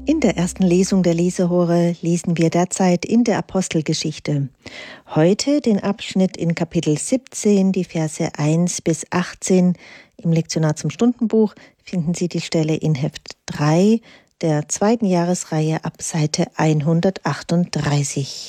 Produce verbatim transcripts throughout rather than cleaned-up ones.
In der ersten Lesung der Lesehore lesen wir derzeit in der Apostelgeschichte. Heute den Abschnitt in Kapitel siebzehn, die Verse eins bis achtzehn. Im Lektionar zum Stundenbuch finden Sie die Stelle in Heft drei der zweiten Jahresreihe ab Seite hundertachtunddreißig.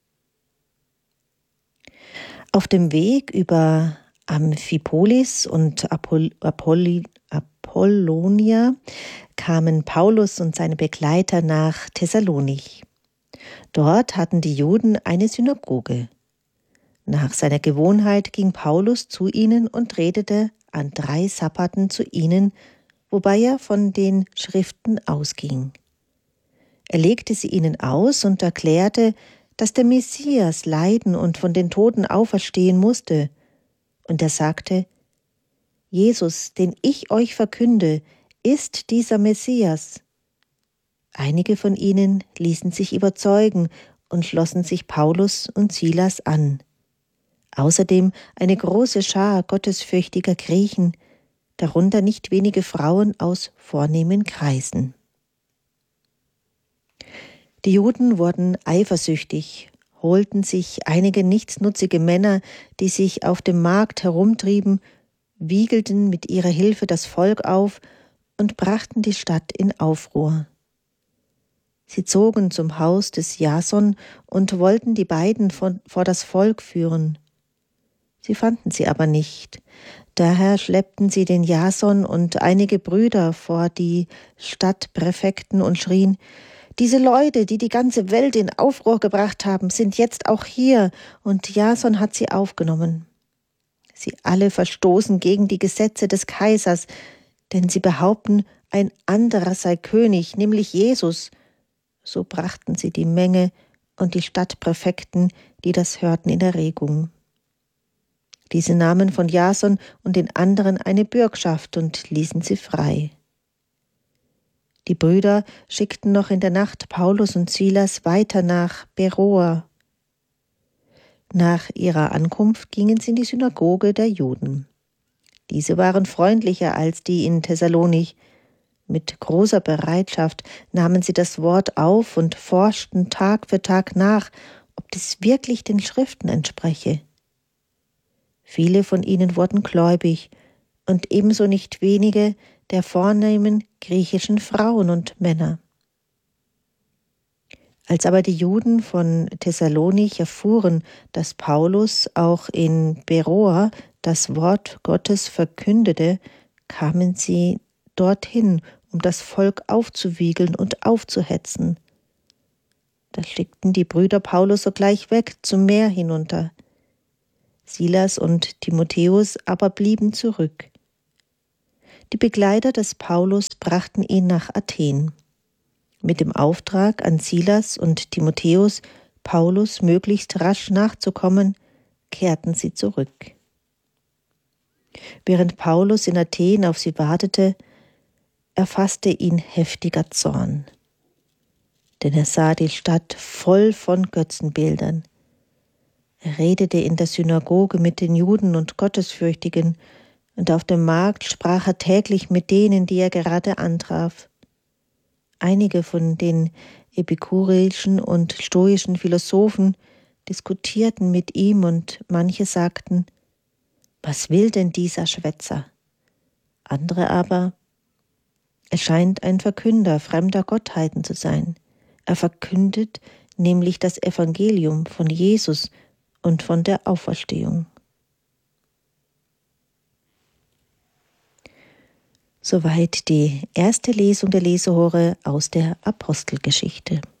Auf dem Weg über Amphipolis und Apoll- Apolli- Apollonia kamen Paulus und seine Begleiter nach Thessalonich. Dort hatten die Juden eine Synagoge. Nach seiner Gewohnheit ging Paulus zu ihnen und redete an drei Sabbaten zu ihnen, wobei er von den Schriften ausging. Er legte sie ihnen aus und erklärte, dass der Messias leiden und von den Toten auferstehen musste. Und er sagte: Jesus, den ich euch verkünde, ist dieser Messias. Einige von ihnen ließen sich überzeugen und schlossen sich Paulus und Silas an. Außerdem eine große Schar gottesfürchtiger Griechen, darunter nicht wenige Frauen aus vornehmen Kreisen. Die Juden wurden eifersüchtig, holten sich einige nichtsnutzige Männer, die sich auf dem Markt herumtrieben, wiegelten mit ihrer Hilfe das Volk auf und brachten die Stadt in Aufruhr. Sie zogen zum Haus des Jason und wollten die beiden von, vor das Volk führen. Sie fanden sie aber nicht. Daher schleppten sie den Jason und einige Brüder vor die Stadtpräfekten und schrien: Diese Leute, die die ganze Welt in Aufruhr gebracht haben, sind jetzt auch hier, und Jason hat sie aufgenommen. Sie alle verstoßen gegen die Gesetze des Kaisers, denn sie behaupten, ein anderer sei König, nämlich Jesus. So brachten sie die Menge und die Stadtpräfekten, die das hörten, in Erregung. Diese nahmen von Jason und den anderen eine Bürgschaft und ließen sie frei. Die Brüder schickten noch in der Nacht Paulus und Silas weiter nach Beroa. Nach ihrer Ankunft gingen sie in die Synagoge der Juden. Diese waren freundlicher als die in Thessalonich. Mit großer Bereitschaft nahmen sie das Wort auf und forschten Tag für Tag nach, ob dies wirklich den Schriften entspreche. Viele von ihnen wurden gläubig und ebenso nicht wenige der vornehmen griechischen Frauen und Männer. Als aber die Juden von Thessalonich erfuhren, dass Paulus auch in Beroa das Wort Gottes verkündete, kamen sie dorthin, um das Volk aufzuwiegeln und aufzuhetzen. Da schickten die Brüder Paulus sogleich weg zum Meer hinunter. Silas und Timotheus aber blieben zurück. Die Begleiter des Paulus brachten ihn nach Athen. Mit dem Auftrag an Silas und Timotheus, Paulus möglichst rasch nachzukommen, kehrten sie zurück. Während Paulus in Athen auf sie wartete, erfasste ihn heftiger Zorn. Denn er sah die Stadt voll von Götzenbildern. Er redete in der Synagoge mit den Juden und Gottesfürchtigen, und auf dem Markt sprach er täglich mit denen, die er gerade antraf. Einige von den epikureischen und stoischen Philosophen diskutierten mit ihm, und manche sagten: Was will denn dieser Schwätzer? Andere aber: Er scheint ein Verkünder fremder Gottheiten zu sein. Er verkündet nämlich das Evangelium von Jesus und von der Auferstehung. Soweit die erste Lesung der Lesehore aus der Apostelgeschichte.